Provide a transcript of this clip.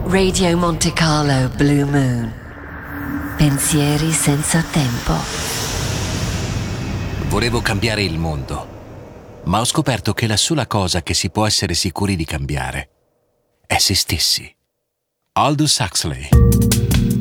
Radio Monte Carlo Blue Moon. Pensieri senza tempo. Volevo cambiare il mondo, ma ho scoperto che la sola cosa che si può essere sicuri di cambiare è se stessi. Aldous Huxley.